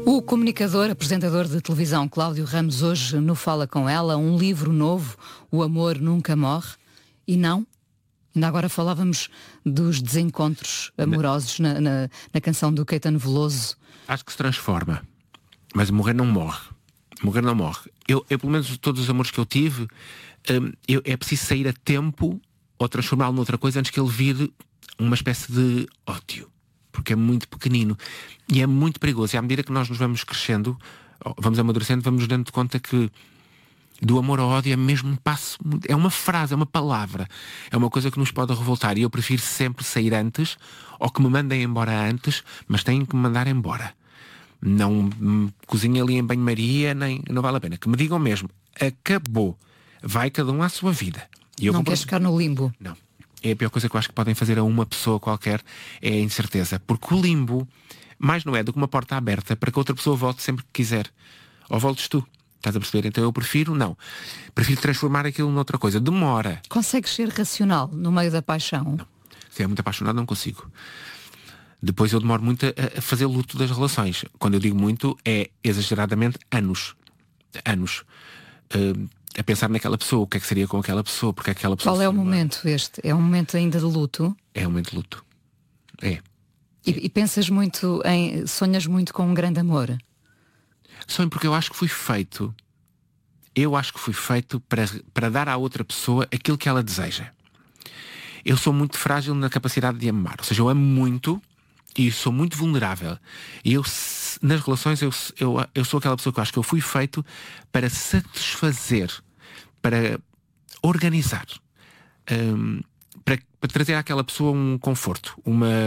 O comunicador, apresentador de televisão Cláudio Ramos hoje no Fala Com Ela, um livro novo, O Amor Nunca Morre. E não, ainda agora falávamos dos desencontros amorosos na canção do Caetano Veloso. Acho que se transforma, mas morrer não morre. Morrer não morre. Eu pelo menos todos os amores que eu tive, é preciso sair a tempo ou transformá-lo noutra coisa antes que ele vire uma espécie de ódio. Porque é muito pequenino e é muito perigoso. E à medida que nós nos vamos crescendo, vamos amadurecendo, vamos nos dando conta que do amor ao ódio é mesmo um passo, é uma frase, é uma palavra, é uma coisa que nos pode revoltar. E eu prefiro sempre sair antes, ou que me mandem embora antes, mas têm que me mandar embora. Não me cozinhem ali em banho-maria, nem não vale a pena. Que me digam mesmo, acabou, vai cada um à sua vida. E eu não queres ficar no limbo? Não. É a pior coisa que eu acho que podem fazer a uma pessoa qualquer, é a incerteza. Porque o limbo, mais não é do que uma porta aberta para que outra pessoa volte sempre que quiser. Ou voltes tu. Estás a perceber? Então eu prefiro transformar aquilo noutra coisa. Demora. Consegues ser racional no meio da paixão? Não. Se é muito apaixonado, não consigo. Depois eu demoro muito a fazer luto das relações. Quando eu digo muito, é exageradamente anos. Anos. A pensar naquela pessoa, o que é que seria com aquela pessoa, porque aquela pessoa... Qual é o momento este? É um momento ainda de luto? É um momento de luto. É. E pensas muito sonhas muito com um grande amor? Sonho porque eu acho que fui feito para dar à outra pessoa aquilo que ela deseja. Eu sou muito frágil na capacidade de amar. Ou seja, eu amo muito e sou muito vulnerável. E nas relações eu sou aquela pessoa que eu acho que eu fui feito para satisfazer, para organizar, para trazer àquela pessoa um conforto,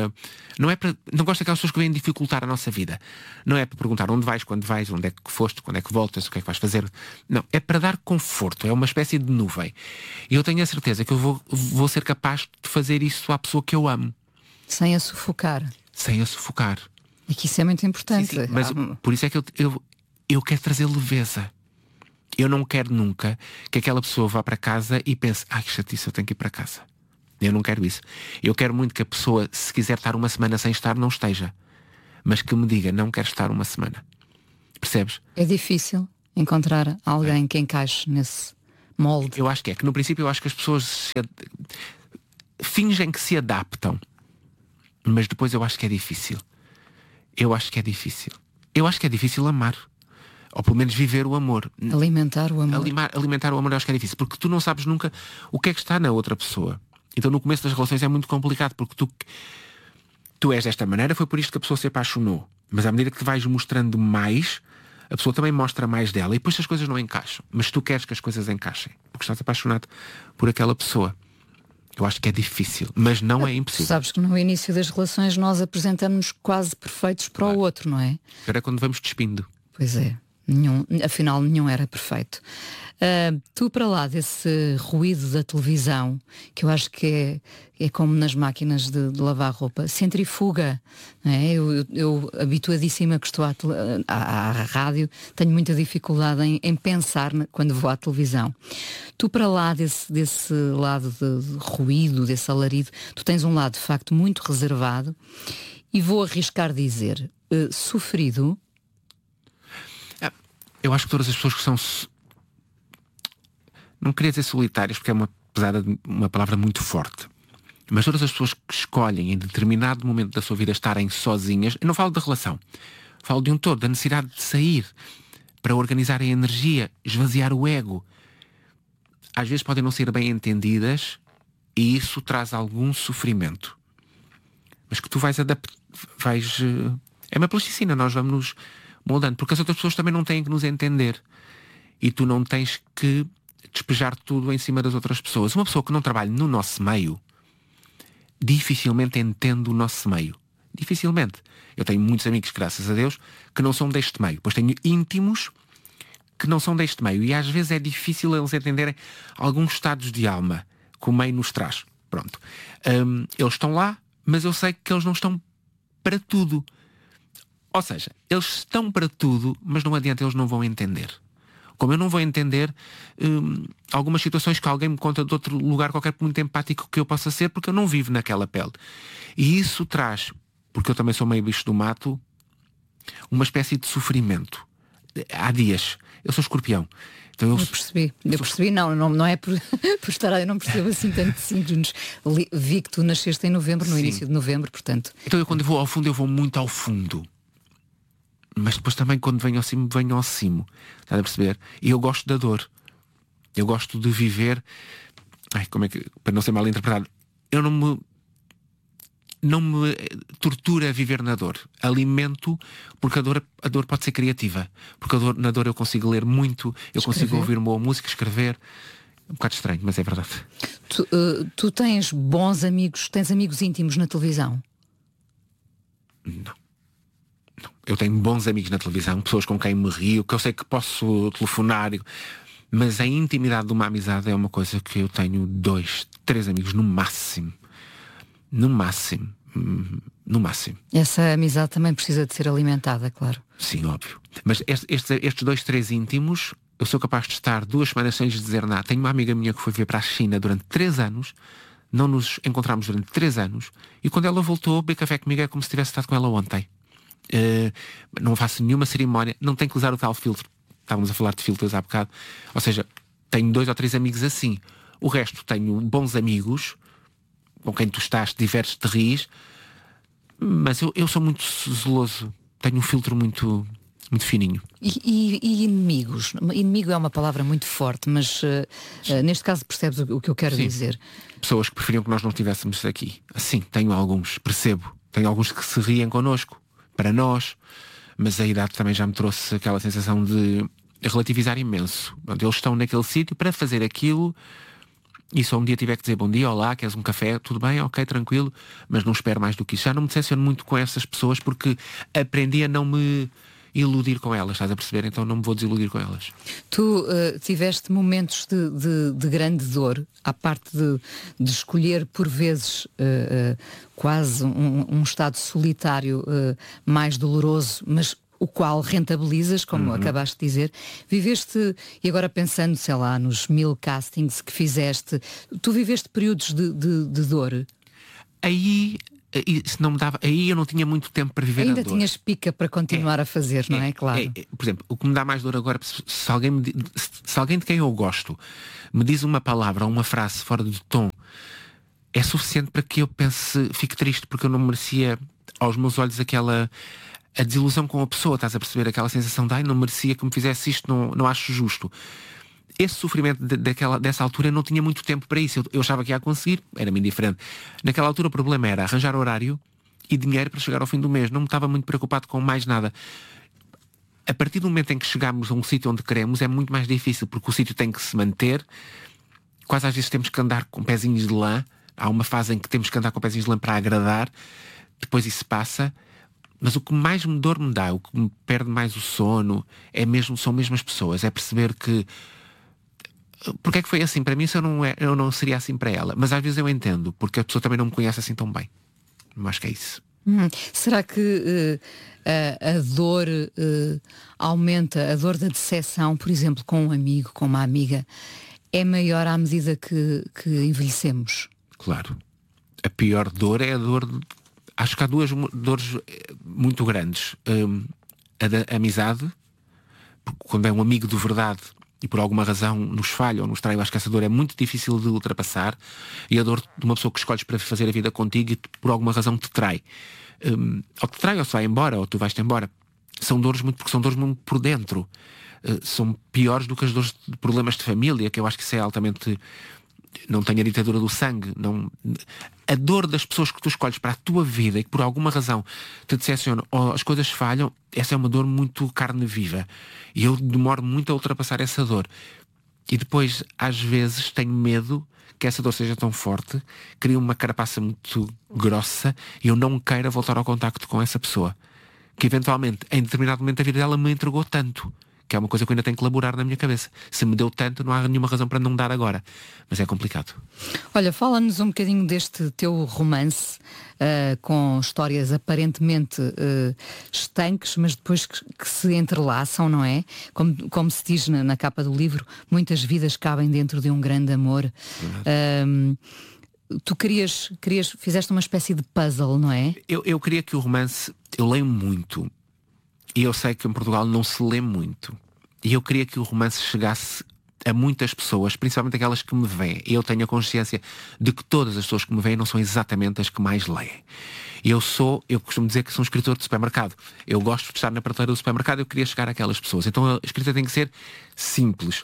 não gosto daquelas pessoas que vêm dificultar a nossa vida. Não é para perguntar onde vais, quando vais, onde é que foste, quando é que voltas, o que é que vais fazer. Não, é para dar conforto, é uma espécie de nuvem. E eu tenho a certeza que eu vou ser capaz de fazer isso à pessoa que eu amo. Sem a sufocar. Sem a sufocar. E que isso é muito importante. Sim, mas por isso é que eu quero trazer leveza. Eu não quero nunca que aquela pessoa vá para casa e pense, que chatice, eu tenho que ir para casa. Eu não quero isso. Eu quero muito que a pessoa, se quiser estar uma semana sem estar, não esteja. Mas que me diga, não quero estar uma semana. Percebes? É difícil encontrar alguém que encaixe nesse molde. Eu acho que no princípio eu acho que as pessoas fingem que se adaptam. Mas depois eu acho que é difícil. Eu acho que é difícil amar. Ou pelo menos viver o amor. Alimentar o amor. Alimentar o amor eu acho que é difícil. Porque tu não sabes nunca o que é que está na outra pessoa. Então no começo das relações é muito complicado. Porque tu és desta maneira, foi por isto que a pessoa se apaixonou. Mas à medida que te vais mostrando mais, a pessoa também mostra mais dela. E depois as coisas não encaixam. Mas tu queres que as coisas encaixem. Porque estás apaixonado por aquela pessoa. Eu acho que é difícil, mas não é impossível. Tu sabes que no início das relações nós apresentamos-nos quase perfeitos para o outro, não é? Era quando vamos despindo. Pois é, afinal nenhum era perfeito. Tu, para lá desse ruído da televisão, que eu acho que é como nas máquinas de lavar roupa, centrifuga, não é? Eu habituadíssima que estou à rádio, tenho muita dificuldade em pensar quando vou à televisão. Tu, para lá desse lado de ruído, desse alarido, tu tens um lado de facto muito reservado e vou arriscar dizer, sofrido. Eu acho que todas as pessoas que são, não queria dizer solitárias porque é uma palavra muito forte, mas todas as pessoas que escolhem em determinado momento da sua vida estarem sozinhas, eu não falo da relação, falo de um todo, da necessidade de sair para organizar a energia, esvaziar o ego, às vezes podem não ser bem entendidas e isso traz algum sofrimento, mas que tu vais é uma plasticina, nós vamos nos moldando, porque as outras pessoas também não têm que nos entender e tu não tens que despejar tudo em cima das outras pessoas. Uma pessoa que não trabalha no nosso meio dificilmente entende o nosso meio. Dificilmente. Eu tenho muitos amigos, graças a Deus, que não são deste meio. Pois tenho íntimos que não são deste meio e às vezes é difícil eles entenderem alguns estados de alma que o meio nos traz. Pronto. Eles estão lá, mas eu sei que eles não estão para tudo. Ou seja, eles estão para tudo, mas não adianta, eles não vão entender. Como eu não vou entender algumas situações que alguém me conta de outro lugar qualquer, muito empático que eu possa ser, porque eu não vivo naquela pele. E isso traz, porque eu também sou meio bicho do mato, uma espécie de sofrimento. Há dias. Eu sou escorpião. Então eu percebi, não é por estar, eu não percebo assim tanto signos. Vi que tu nasceste em novembro, no início de novembro, portanto. Então quando eu vou ao fundo, eu vou muito ao fundo. Mas depois também quando venho ao cimo. Estás a perceber? E eu gosto da dor. Eu gosto de viver. Como é que. Para não ser mal interpretado, eu não me tortura viver na dor. Alimento, porque a dor pode ser criativa. Porque na dor eu consigo ler muito, eu consigo ouvir uma boa música, escrever. É um bocado estranho, mas é verdade. Tu tens bons amigos, tens amigos íntimos na televisão? Não. Eu tenho bons amigos na televisão, pessoas com quem me rio, que eu sei que posso telefonar, mas a intimidade de uma amizade é uma coisa que eu tenho 2, 3 amigos no máximo. No máximo. Essa amizade também precisa de ser alimentada, claro. Sim, óbvio. Mas estes 2, 3 íntimos, eu sou capaz de estar 2 semanas sem lhes dizer nada. Tenho uma amiga minha que foi viver para a China durante 3 anos, não nos encontramos durante 3 anos, e quando ela voltou, beber café comigo é como se tivesse estado com ela ontem. Não faço nenhuma cerimónia, não tenho que usar o tal filtro. Estávamos a falar de filtros há bocado. Ou seja, tenho 2 ou 3 amigos assim. O resto tenho bons amigos com quem tu estás, te divertes, te ris, mas eu sou muito zeloso. Tenho um filtro muito fininho. E inimigos? Inimigo é uma palavra muito forte, mas neste caso percebes o que eu quero dizer. Pessoas que preferiam que nós não estivéssemos aqui. Assim, tenho alguns, percebo. Tenho alguns que se riem connosco, para nós, mas a idade também já me trouxe aquela sensação de relativizar imenso. Eles estão naquele sítio para fazer aquilo, e só um dia tiver que dizer bom dia, olá, queres um café, tudo bem, ok, tranquilo, mas não espero mais do que isso. Já não me decepciono muito com essas pessoas porque aprendi a não me iludir com elas, estás a perceber? Então não me vou desiludir com elas. Tu tiveste momentos de grande dor, à parte de escolher por vezes quase um estado solitário mais doloroso, mas o qual rentabilizas, como acabaste de dizer. Viveste, e agora pensando, sei lá, nos 1000 castings que fizeste, tu viveste períodos de dor? Aí, se não me dava, aí eu não tinha muito tempo para viver ainda a dor. Tinhas pica para continuar a fazer, não é? Claro. Por exemplo, o que me dá mais dor agora, se alguém de quem eu gosto me diz uma palavra ou uma frase fora de tom, é suficiente para que eu pense, fique triste, porque eu não merecia, aos meus olhos, a desilusão com a pessoa, estás a perceber? Aquela sensação de, não merecia que me fizesse isto, não acho justo. Esse sofrimento dessa altura eu não tinha muito tempo para isso. Eu achava que ia conseguir, era-me indiferente. Naquela altura o problema era arranjar horário e dinheiro para chegar ao fim do mês. Não me estava muito preocupado com mais nada. A partir do momento em que chegamos a um sítio onde queremos é muito mais difícil, porque o sítio tem que se manter. Quase às vezes temos que andar com pezinhos de lã. Há uma fase em que temos que andar com pezinhos de lã para agradar. Depois isso passa. Mas o que mais dor me dá, o que me perde mais o sono, são mesmo as pessoas. É perceber que porque é que foi assim para mim se eu não seria assim para ela. Mas às vezes eu entendo, porque a pessoa também não me conhece assim tão bem. Eu acho que é isso. Será que a dor aumenta, a dor da decepção, por exemplo, com um amigo, com uma amiga, é maior à medida que envelhecemos? Claro. A pior dor é a dor acho que há 2 dores muito grandes. A da amizade, porque quando é um amigo de verdade e por alguma razão nos falha ou nos trai, eu acho que essa dor é muito difícil de ultrapassar. E a dor de uma pessoa que escolhes para fazer a vida contigo e por alguma razão te trai. Ou te trai ou se vai embora, ou tu vais-te embora. Porque são dores muito por dentro. São piores do que as dores de problemas de família, que eu acho que isso é altamente... Não tenho a ditadura do sangue. A dor das pessoas que tu escolhes para a tua vida e que por alguma razão te decepcionam ou as coisas falham, essa é uma dor muito carne viva. E eu demoro muito a ultrapassar essa dor. E depois, às vezes, tenho medo que essa dor seja tão forte, cria uma carapaça muito grossa e eu não queira voltar ao contacto com essa pessoa. Que eventualmente, em determinado momento da vida dela, me entregou tanto. Que é uma coisa que eu ainda tenho que elaborar na minha cabeça. Se me deu tanto, não há nenhuma razão para não dar agora. Mas é complicado. Olha, fala-nos um bocadinho deste teu romance, com histórias aparentemente estanques, mas depois que se entrelaçam, não é? Como se diz na capa do livro, muitas vidas cabem dentro de um grande amor. Tu fizeste uma espécie de puzzle, não é? Eu queria que o romance... Eu leio muito. E eu sei que em Portugal não se lê muito. E eu queria que o romance chegasse a muitas pessoas, principalmente aquelas que me veem. Eu tenho a consciência de que todas as pessoas que me veem não são exatamente as que mais leem. Eu costumo dizer que sou um escritor de supermercado. Eu gosto de estar na prateleira do supermercado, eu queria chegar àquelas pessoas. Então a escrita tem que ser simples.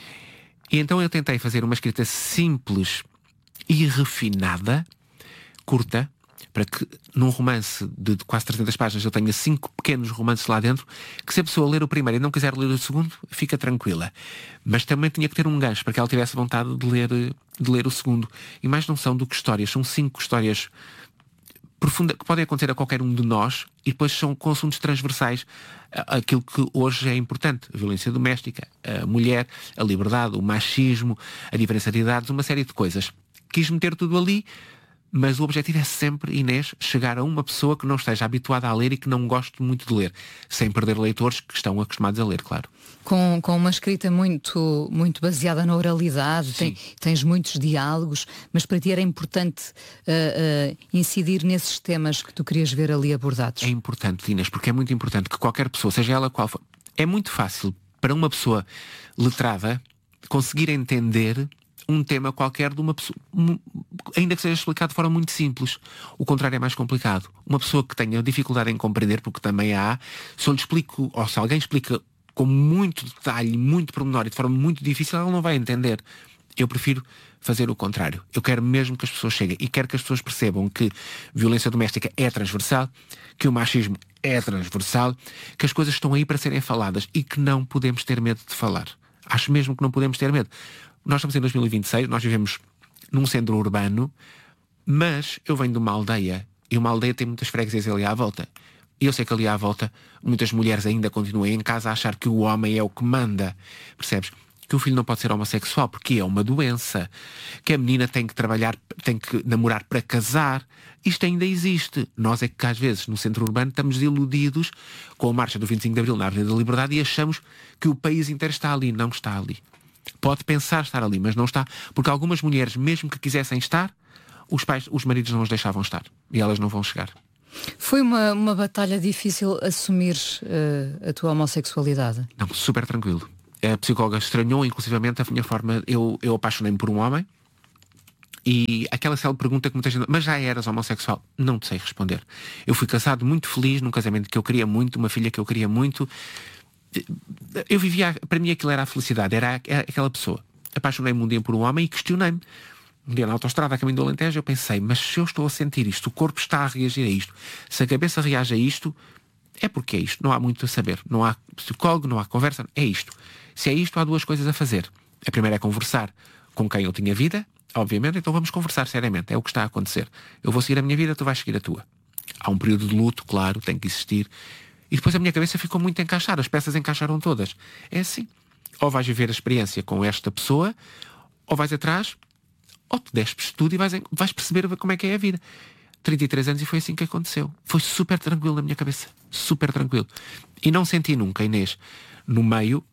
E então eu tentei fazer uma escrita simples e refinada, curta, para que num romance de quase 300 páginas eu tenha 5 pequenos romances lá dentro, que se a pessoa ler o primeiro e não quiser ler o segundo, fica tranquila. Mas também tinha que ter um gancho para que ela tivesse vontade de ler o segundo. E mais não são do que histórias, são 5 histórias profundas que podem acontecer a qualquer um de nós e depois são com assuntos transversais aquilo que hoje é importante: a violência doméstica, a mulher, a liberdade, o machismo, a diferença de idades, uma série de coisas. Quis meter tudo ali, mas o objetivo é sempre, Inês, chegar a uma pessoa que não esteja habituada a ler e que não goste muito de ler, sem perder leitores que estão acostumados a ler, claro. Com uma escrita muito, muito baseada na oralidade, tens muitos diálogos, mas para ti era importante incidir nesses temas que tu querias ver ali abordados. É importante, Inês, porque é muito importante que qualquer pessoa, seja ela qual for, é muito fácil para uma pessoa letrada conseguir entender um tema qualquer de uma pessoa, ainda que seja explicado de forma muito simples. O contrário é mais complicado. Uma pessoa que tenha dificuldade em compreender, porque também há, se eu lhe explico, ou se alguém explica com muito detalhe, muito pormenor e de forma muito difícil, ela não vai entender. Eu prefiro fazer o contrário. Eu quero mesmo que as pessoas cheguem e quero que as pessoas percebam que violência doméstica é transversal, que o machismo é transversal, que as coisas estão aí para serem faladas e que não podemos ter medo de falar. Acho mesmo que não podemos ter medo. Nós estamos em 2026, nós vivemos num centro urbano, mas eu venho de uma aldeia, e uma aldeia tem muitas freguesias ali à volta. E eu sei que ali à volta muitas mulheres ainda continuam em casa a achar que o homem é o que manda. Percebes? Que o filho não pode ser homossexual porque é uma doença. Que a menina tem que trabalhar, tem que namorar para casar. Isto ainda existe. Nós é que às vezes no centro urbano estamos iludidos com a marcha do 25 de Abril na Avenida da Liberdade e achamos que o país inteiro está ali. Não está ali. Pode pensar estar ali, mas não está, porque algumas mulheres, mesmo que quisessem estar, os maridos não os deixavam estar e elas não vão chegar. Foi uma batalha difícil assumir a tua homossexualidade? Não, super tranquilo. A psicóloga estranhou inclusivamente a minha forma. Eu apaixonei-me por um homem e aquela célebre pergunta que muita gente: mas já eras homossexual? Não te sei responder. Eu fui casado muito feliz, num casamento que eu queria muito, uma filha que eu queria muito. Eu vivia, para mim aquilo era a felicidade, era aquela pessoa. Apaixonei-me um dia por um homem e questionei-me. Um dia na autoestrada, a caminho do Alentejo, eu pensei: mas se eu estou a sentir isto, o corpo está a reagir a isto, se a cabeça reage a isto, é porque é isto. Não há muito a saber, não há psicólogo, não há conversa, é isto. Se é isto, há 2 coisas a fazer. A primeira é conversar com quem eu tinha vida, obviamente, então vamos conversar seriamente, é o que está a acontecer. Eu vou seguir a minha vida, tu vais seguir a tua. Há um período de luto, claro, tem que existir. E depois a minha cabeça ficou muito encaixada, as peças encaixaram todas. É assim. Ou vais viver a experiência com esta pessoa, ou vais atrás, ou te despes de tudo e vais perceber como é que é a vida. 33 anos e foi assim que aconteceu. Foi super tranquilo na minha cabeça. Super tranquilo. E não senti nunca, Inês, no meio,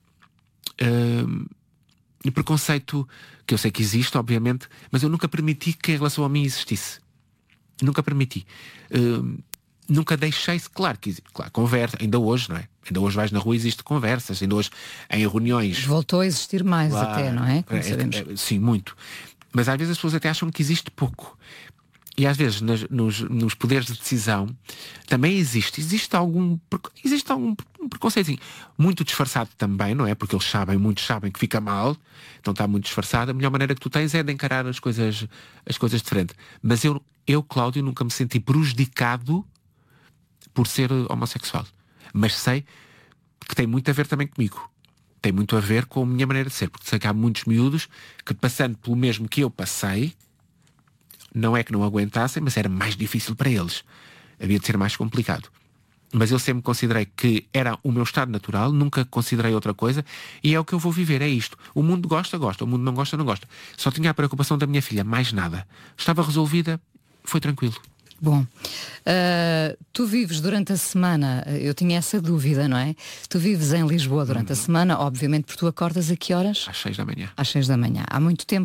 preconceito, que eu sei que existe, obviamente, mas eu nunca permiti que em relação a mim existisse. Nunca permiti. Nunca deixei-se, claro, conversa, ainda hoje, não é? Ainda hoje vais na rua e existe conversas, ainda hoje em reuniões. Voltou a existir mais, claro, até, não é? Sim, muito. Mas às vezes as pessoas até acham que existe pouco. E às vezes nos poderes de decisão também existe algum preconceito, muito disfarçado também, não é? Porque muitos sabem que fica mal, então está muito disfarçado. A melhor maneira que tu tens é de encarar as coisas de frente. Mas eu, Cláudio, nunca me senti prejudicado por ser homossexual. Mas sei que tem muito a ver também comigo. Tem muito a ver com a minha maneira de ser. Porque sei que há muitos miúdos que, passando pelo mesmo que eu passei, não é que não aguentassem, mas era mais difícil para eles. Havia de ser mais complicado. Mas eu sempre considerei que era o meu estado natural, nunca considerei outra coisa, e é o que eu vou viver, é isto. O mundo gosta, o mundo não gosta, não gosta. Só tinha a preocupação da minha filha, mais nada. Estava resolvida, foi tranquilo. Bom, tu vives durante a semana, eu tinha essa dúvida, não é? Tu vives em Lisboa durante a semana, obviamente, porque tu acordas a que horas? Às 6 da manhã. Às 6 da manhã. Há muito tempo?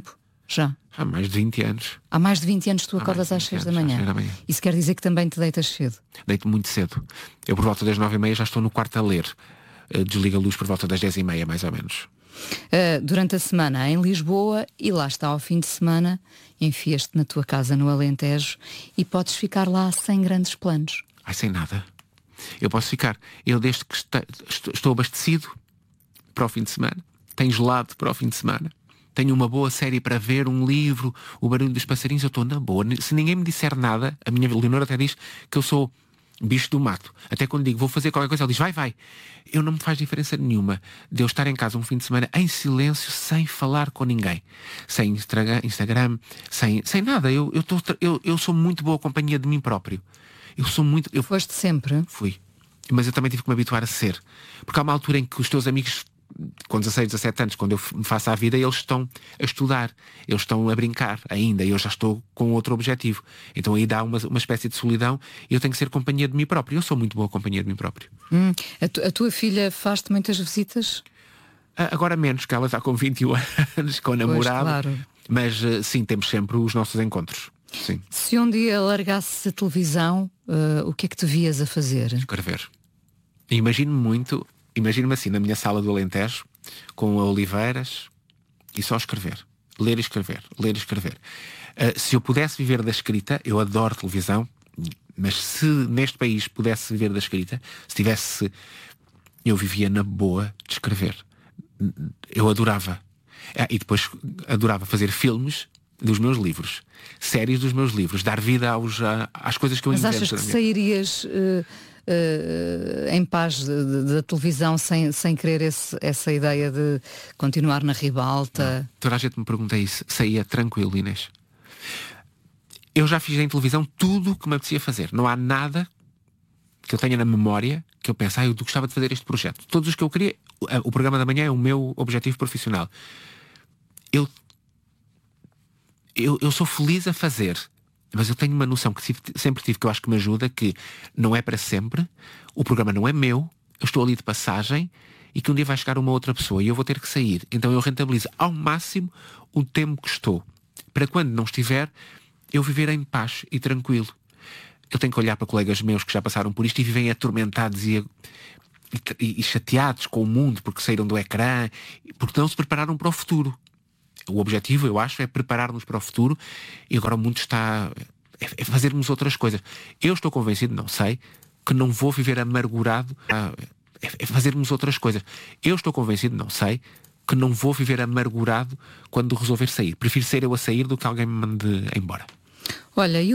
Já? Há mais de 20 anos. Há mais de 20 anos tu Há acordas mais às de 20 6 da anos, manhã. às 6 da manhã. Isso quer dizer que também te deitas cedo? Deito muito cedo. Eu por volta das 9h30 já estou no quarto a ler. Desligo a luz por volta das 10h30, mais ou menos. Durante a semana em Lisboa e lá está ao fim de semana, enfias-te na tua casa no Alentejo e podes ficar lá sem grandes planos. Ai, sem nada. Eu posso ficar. Eu desde que estou abastecido para o fim de semana, tenho gelado para o fim de semana, tenho uma boa série para ver, um livro, o barulho dos passarinhos, eu estou na boa. Se ninguém me disser nada, a minha Leonor até diz que eu sou bicho do mato. Até quando digo vou fazer qualquer coisa, ela diz vai. Eu não me faz diferença nenhuma de eu estar em casa um fim de semana em silêncio, sem falar com ninguém. Sem Instagram, sem nada. Eu sou muito boa companhia de mim próprio. Foste sempre? Fui. Mas eu também tive que me habituar a ser. Porque há uma altura em que os teus amigos, com 16, 17 anos, quando eu me faço à vida, eles estão a estudar, eles estão a brincar ainda, e eu já estou com outro objetivo. Então aí dá uma espécie de solidão e eu tenho que ser companhia de mim próprio. Eu sou muito boa companhia de mim próprio. A tua filha faz-te muitas visitas? Agora menos, que ela está com 21 anos, com a namorada. Claro. Mas sim, temos sempre os nossos encontros. Sim. Se um dia largasses a televisão, o que é que te vias a fazer? Escrever. Imagino-me assim na minha sala do Alentejo, com oliveiras e só escrever. Ler e escrever. Ler e escrever. Se eu pudesse viver da escrita, eu adoro televisão, mas se neste país pudesse viver da escrita, eu vivia na boa de escrever. Eu adorava. E depois adorava fazer filmes dos meus livros, séries dos meus livros, dar vida às coisas que eu invento. Mas achas que sairias em paz da televisão sem querer essa ideia de continuar na ribalta? Não. Toda a gente me pergunta isso. Saía tranquilo, Inês. Eu já fiz em televisão tudo o que me apetecia fazer. Não há nada que eu tenha na memória que eu pense, eu gostava de fazer este projeto. Todos os que eu queria. O programa da manhã é o meu objetivo profissional. Eu sou feliz a fazer, mas eu tenho uma noção que sempre tive, que eu acho que me ajuda, que não é para sempre, o programa não é meu, eu estou ali de passagem e que um dia vai chegar uma outra pessoa e eu vou ter que sair. Então eu rentabilizo ao máximo o tempo que estou, para quando não estiver, eu viver em paz e tranquilo. Eu tenho que olhar para colegas meus que já passaram por isto e vivem atormentados e chateados com o mundo porque saíram do ecrã, porque não se prepararam para o futuro. O objetivo, eu acho, é preparar-nos para o futuro e agora o mundo está... É fazermos outras coisas. Eu estou convencido, não sei, que não vou viver amargurado. É fazermos outras coisas. Eu estou convencido, não sei, que não vou viver amargurado quando resolver sair. Prefiro ser eu a sair do que alguém me mande embora. Olha,